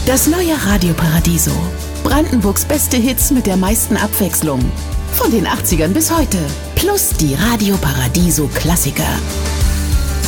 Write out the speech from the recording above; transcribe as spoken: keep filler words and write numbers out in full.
Das neue Radio Paradiso. Brandenburgs beste Hits mit der meisten Abwechslung. Von den achtzigern bis heute. Plus die Radio Paradiso Klassiker.